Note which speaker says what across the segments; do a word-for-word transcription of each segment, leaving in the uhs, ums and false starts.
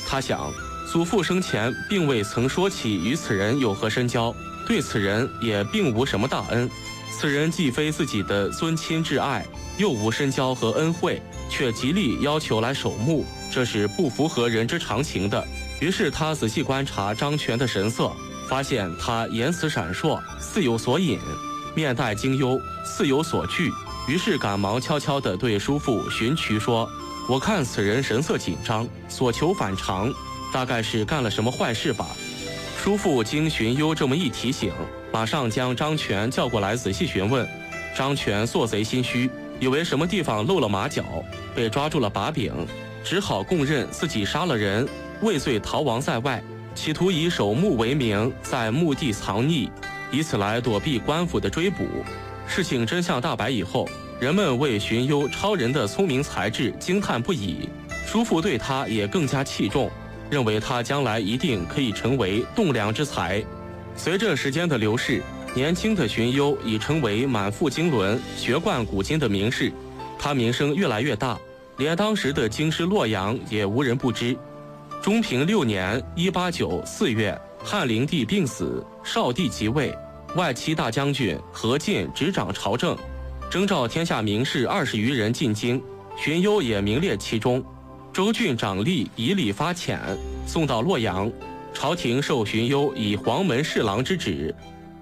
Speaker 1: 他想，祖父生前并未曾说起与此人有何深交，对此人也并无什么大恩。此人既非自己的尊亲挚爱，又无深交和恩惠，却极力要求来守墓，这是不符合人之常情的。于是他仔细观察张全的神色，发现他言辞闪烁，似有所隐，面带惊忧，似有所惧。于是赶忙悄悄地对叔父荀渠说：“我看此人神色紧张，所求反常，大概是干了什么坏事吧。”叔父经荀攸这么一提醒，马上将张全叫过来仔细询问。张全做贼心虚，以为什么地方露了马脚，被抓住了把柄，只好供认自己杀了人，畏罪逃亡在外，企图以守墓为名在墓地藏匿，以此来躲避官府的追捕。事情真相大白以后，人们为荀攸超人的聪明才智惊叹不已，叔父对他也更加器重，认为他将来一定可以成为栋梁之才。随着时间的流逝，年轻的荀攸已成为满腹经纶、学贯古今的名士，他名声越来越大，连当时的京师洛阳也无人不知。中平六年（一八九四月），汉灵帝病死，少帝即位，外戚大将军何进执掌朝政，征召天下名士二十余人进京，荀攸也名列其中。州郡长吏以礼发遣，送到洛阳，朝廷授荀攸以黄门侍郎之职。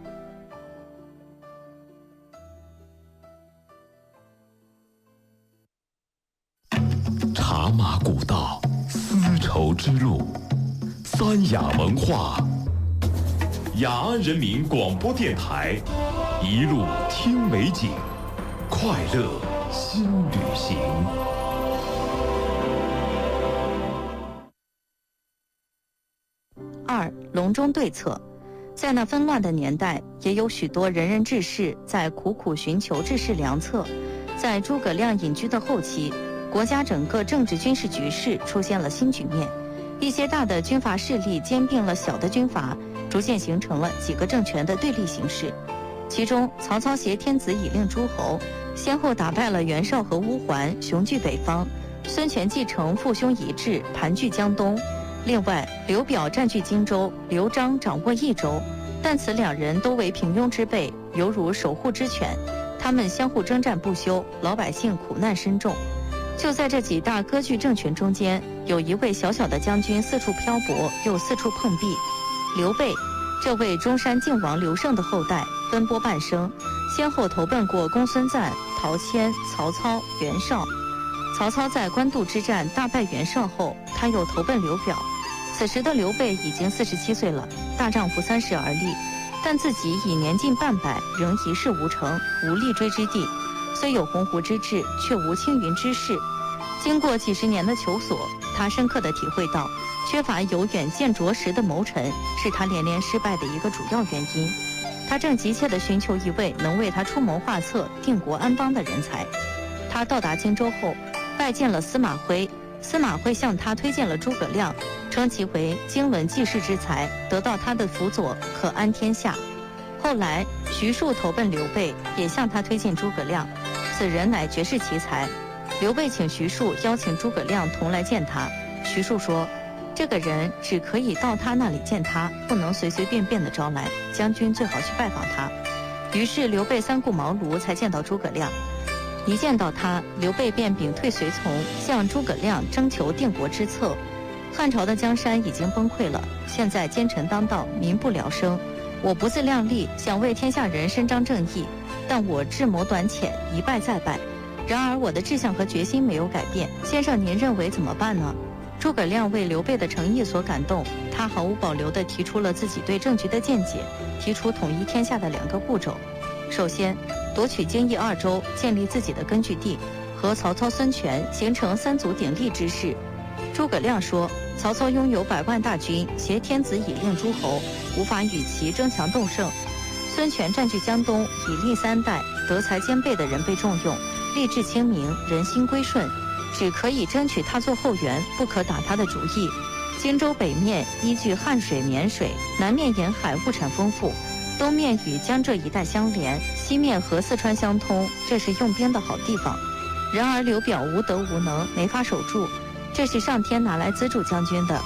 Speaker 2: 茶马古道，丝绸之路，三雅文化。雅安人民广播电台，一路听美景，快乐新旅行。
Speaker 3: 二、隆中对策。在那纷乱的年代，也有许多仁人志士在苦苦寻求治世良策。在诸葛亮隐居的后期，国家整个政治军事局势出现了新局面，一些大的军阀势力兼并了小的军阀，逐渐形成了几个政权的对立形势。其中，曹操挟天子以令诸侯，先后打败了袁绍和乌桓，雄踞北方；孙权继承父兄遗志，盘踞江东。另外，刘表占据荆州，刘璋掌握益州，但此两人都为平庸之辈，犹如守护之犬，他们相互征战不休，老百姓苦难深重。就在这几大割据政权中间，有一位小小的将军四处漂泊，又四处碰壁。刘备，这位中山靖王刘胜的后代，奔波半生，先后投奔过公孙瓒、陶谦、曹操、袁绍。曹操在官渡之战大败袁绍后，他又投奔刘表。此时的刘备已经四十七岁了，大丈夫三十而立，但自己已年近半百，仍一事无成，无立锥之地。虽有鸿鹄之志，却无青云之势。经过几十年的求索，他深刻地体会到，缺乏有远见卓识的谋臣，是他连连失败的一个主要原因。他正急切地寻求一位能为他出谋划策、定国安邦的人才。他到达荆州后，拜见了司马徽。司马徽向他推荐了诸葛亮，称其为经纶济世之才，得到他的辅佐，可安天下。后来，徐庶投奔刘备，也向他推荐诸葛亮，此人乃绝世奇才。刘备请徐庶邀请诸葛亮同来见他。徐庶说，这个人只可以到他那里见他，不能随随便便的招来，将军最好去拜访他。于是刘备三顾茅庐才见到诸葛亮。一见到他，刘备便屏退随从，向诸葛亮征求定国之策。汉朝的江山已经崩溃了，现在奸臣当道，民不聊生。我不自量力，想为天下人伸张正义，但我智谋短浅，一败再败。然而我的志向和决心没有改变，先生您认为怎么办呢？诸葛亮为刘备的诚意所感动，他毫无保留地提出了自己对政局的见解，提出统一天下的两个步骤。首先，夺取荆益二州，建立自己的根据地，和曹操、孙权形成三足鼎立之势。诸葛亮说，曹操拥有百万大军，挟天子以令诸侯，无法与其争强斗胜。孙权占据江东，以立三代，德才兼备的人被重用，吏治清明，人心归顺，只可以争取他做后援，不可打他的主意。荆州北面依据汉水、沔水，南面沿海物产丰富，东面与江浙一带相连，西面和四川相通，这是用兵的好地方。然而刘表无德无能，没法守住，这是上天拿来资助将军的，